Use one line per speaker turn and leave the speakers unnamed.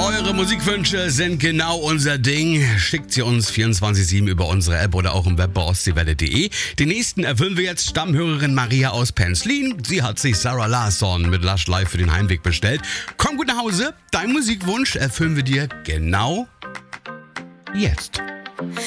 Eure Musikwünsche sind genau unser Ding. Schickt sie uns 24/7 über unsere App oder auch im Web bei ostseewelle.de. Den nächsten erfüllen wir jetzt Stammhörerin Maria aus Penzlin. Sie hat sich Sarah Larsson mit Lush Live für den Heimweg bestellt. Komm gut nach Hause. Dein Musikwunsch erfüllen wir dir genau jetzt.